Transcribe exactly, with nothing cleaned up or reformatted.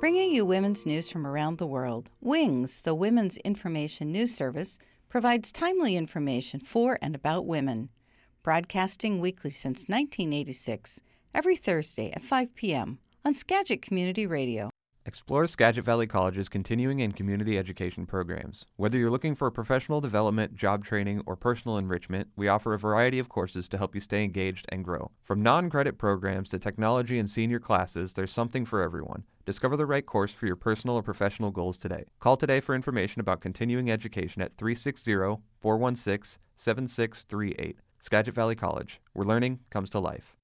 Bringing you women's news from around the world, WINGS, the Women's Information News Service, provides timely information for and about women. Broadcasting weekly since nineteen eighty-six, every Thursday at five p.m. on Skagit Community Radio. Explore Skagit Valley College's continuing and community education programs. Whether you're looking for professional development, job training, or personal enrichment, we offer a variety of courses to help you stay engaged and grow. From non-credit programs to technology and senior classes, there's something for everyone. Discover the right course for your personal or professional goals today. Call today for information about continuing education at three six zero, four one six, seven six three eight. Skagit Valley College, where learning comes to life.